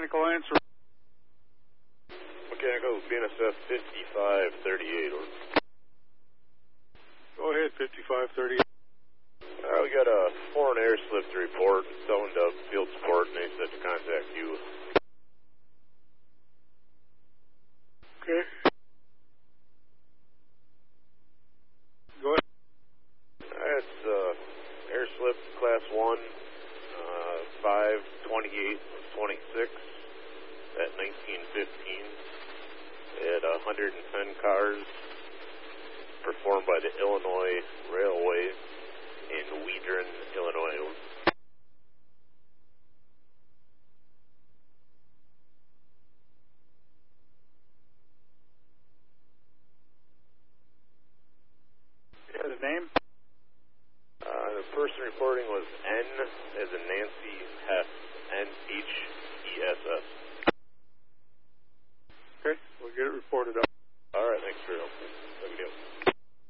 Mechanical answer. Mechanical BNSF 5538. Go ahead, 5538. We got a foreign air slip to report. Someone to field support, and they said to contact you. Okay. Go ahead. That's air slip class 1, 5/28/26 at 1915. They had 110 cars performed by the Illinois Railway in Weedron, Illinois. Yeah, the name? The person reporting was N as in Nancy Hess, Nhess. Okay, we'll get it reported up.